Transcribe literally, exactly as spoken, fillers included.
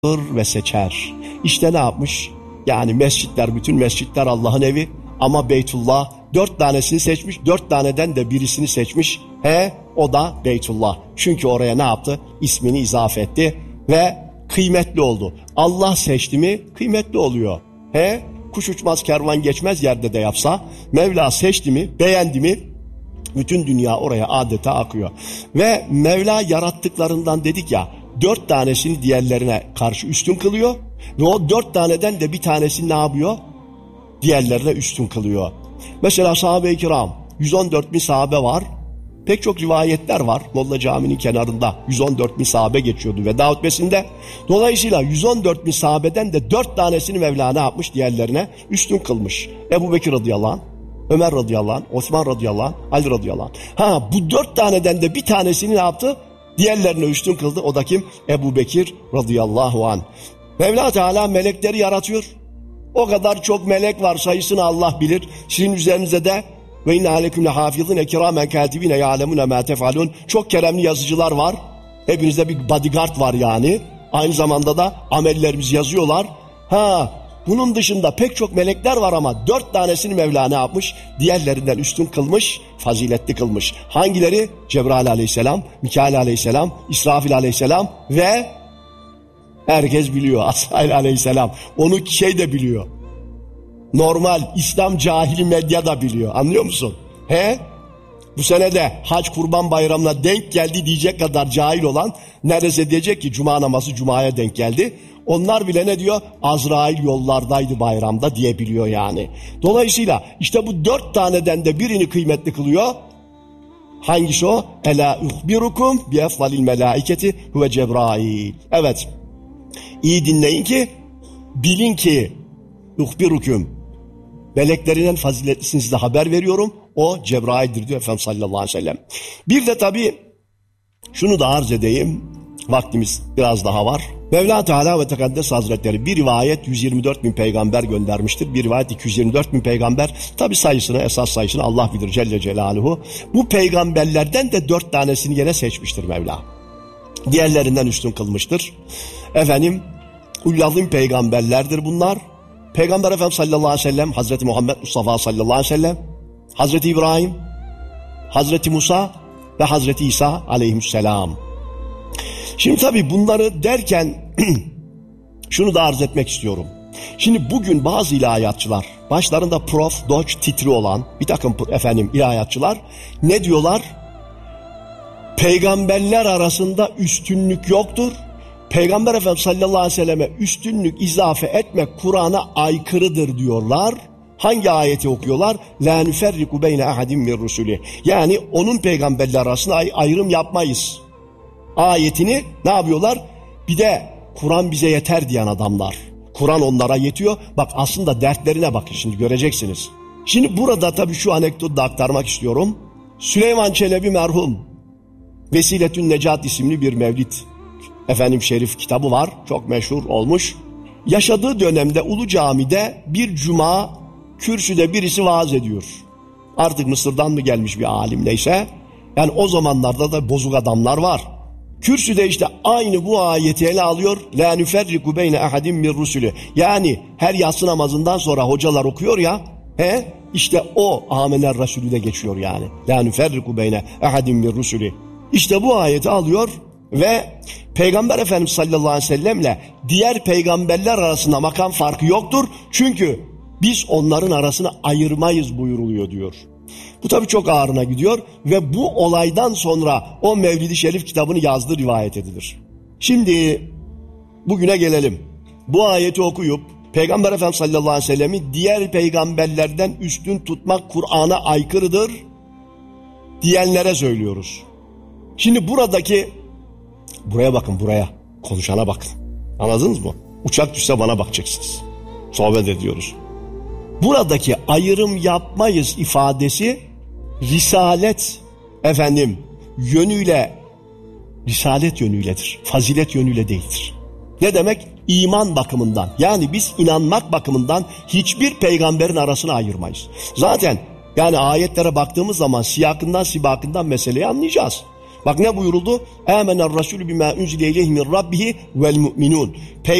ve seçer. İşte ne yapmış? Yani mescitler, bütün mescitler Allah'ın evi ama Beytullah dört tanesini seçmiş, dört taneden de birisini seçmiş. He, o da Beytullah. Çünkü oraya ne yaptı? İsmini izafe etti ve kıymetli oldu. Allah seçti mi kıymetli oluyor. He, kuş uçmaz kervan geçmez yerde de yapsa, Mevla seçti mi, beğendi mi, bütün dünya oraya adeta akıyor. Ve Mevla yarattıklarından dedik ya, dört tanesini diğerlerine karşı üstün kılıyor. Ve o dört taneden de bir tanesini ne yapıyor? Diğerlerine üstün kılıyor. Mesela sahabe-i kiram, yüz on dört bin sahabe var. Pek çok rivayetler var. Molla Camii'nin kenarında yüz on dört bin sahabe geçiyordu veda hutbesinde. Dolayısıyla yüz on dört bin sahabeden de dört tanesini Mevla ne yapmış? Diğerlerine üstün kılmış. Ebu Bekir radıyallahu anh, Ömer radıyallahu anh, Osman radıyallahu anh, Ali radıyallahu anh. Ha, bu dört taneden de bir tanesini ne yaptı? Diğerlerine üstün kıldı. O da kim? Ebu Bekir radıyallahu anh. Mevla Teala melekleri yaratıyor. O kadar çok melek var, sayısını Allah bilir. Sizin üzerinizde de ve inne aleyküm lehafizun ekiramen katibine ya'lemune ma tefalun. Çok keremli yazıcılar var. Hepinizde bir bodyguard var yani. Aynı zamanda da amellerimizi yazıyorlar. Ha, bunun dışında pek çok melekler var ama dört tanesini Mevla ne yapmış? Diğerlerinden üstün kılmış, faziletli kılmış. Hangileri? Cebrail aleyhisselam, Mikail aleyhisselam, İsrafil aleyhisselam ve herkes biliyor Azrail aleyhisselam. Onu şey de biliyor. Normal İslam cahili medya da biliyor. Anlıyor musun? He? Bu sene de Hac Kurban Bayramı'na denk geldi diyecek kadar cahil olan neredeyse diyecek ki Cuma namazı Cuma'ya denk geldi. Onlar bile ne diyor? Azrail yollardaydı bayramda diyebiliyor yani. Dolayısıyla işte bu dört taneden de birini kıymetli kılıyor. Hangisi o? Ela uhbirukum bi efvalil melaiketi huve Cebrail. Evet. İyi dinleyin ki, bilin ki uhbirukum, meleklerinden faziletlisini size haber veriyorum. O Cebrail'dir diyor Efendimiz sallallahu aleyhi ve sellem. Bir de tabii şunu da arz edeyim. Vaktimiz biraz daha var. Mevla Teala ve Tekaddes Hazretleri bir rivayet yüz yirmi dört bin peygamber göndermiştir. Bir rivayet iki yüz yirmi dört bin peygamber. Tabi sayısını, esas sayısını Allah bilir Celle Celaluhu. Bu peygamberlerden de dört tanesini yine seçmiştir Mevla. Diğerlerinden üstün kılmıştır. Efendim, ulazim peygamberlerdir bunlar. Peygamber Efendimiz sallallahu aleyhi ve sellem, Hazreti Muhammed Mustafa sallallahu aleyhi ve sellem, Hazreti İbrahim, Hazreti Musa ve Hazreti İsa aleyhisselam. Şimdi tabii bunları derken şunu da arz etmek istiyorum. Şimdi bugün bazı ilahiyatçılar, başlarında prof, doç, titri olan bir takım efendim ilahiyatçılar ne diyorlar? Peygamberler arasında üstünlük yoktur. Peygamber Efendimiz sallallahu aleyhi ve selleme üstünlük izafe etmek Kur'an'a aykırıdır diyorlar. Hangi ayeti okuyorlar? La nüferriku beyne ahadim min rusuli. Yani onun peygamberler arasında ay- ayrım yapmayız. Ayetini ne yapıyorlar? Bir de Kur'an bize yeter diyen adamlar. Kur'an onlara yetiyor. Bak aslında dertlerine bakın şimdi göreceksiniz. Şimdi burada tabii şu anekdotu da aktarmak istiyorum. Süleyman Çelebi merhum Vesiletün Necat isimli bir mevlid efendim şerif kitabı var. Çok meşhur olmuş. Yaşadığı dönemde Ulu Cami'de bir cuma kürsüde birisi vaaz ediyor. Artık Mısır'dan mı gelmiş bir alim neyse. Yani o zamanlarda da bozuk adamlar var. Kürsüde işte aynı bu ayeti ele alıyor. La nüferriku beyne ahadim min rusuli. Yani her yatsı namazından sonra hocalar okuyor ya. He? İşte o amener Resulü de geçiyor yani. La nüferriku beyne ahadim min rusuli. İşte bu ayeti alıyor ve Peygamber Efendimiz sallallahu aleyhi ve sellemle diğer peygamberler arasında makam farkı yoktur. Çünkü biz onların arasını ayırmayız buyuruluyor diyor. Bu tabii çok ağrına gidiyor ve bu olaydan sonra o Mevlid-i Şerif kitabını yazdığı rivayet edilir. Şimdi bugüne gelelim. Bu ayeti okuyup Peygamber Efendimiz sallallahu aleyhi ve sellem'i diğer peygamberlerden üstün tutmak Kur'an'a aykırıdır diyenlere söylüyoruz. Şimdi buradaki, buraya bakın buraya, konuşana bakın. Anladınız mı? Uçak düşse bana bakacaksınız. Sohbet ediyoruz. Buradaki ayrım yapmayız ifadesi risalet efendim yönüyle, risalet yönüyledir. Fazilet yönüyle değildir. Ne demek? İman bakımından. Yani biz inanmak bakımından hiçbir peygamberin arasını ayırmayız. Zaten yani ayetlere baktığımız zaman siyakından sibakından meseleyi anlayacağız. Bak ne buyuruldu? Âmener rasûlü bimâ unzile ileyhi min rabbihi vel mu'minûn.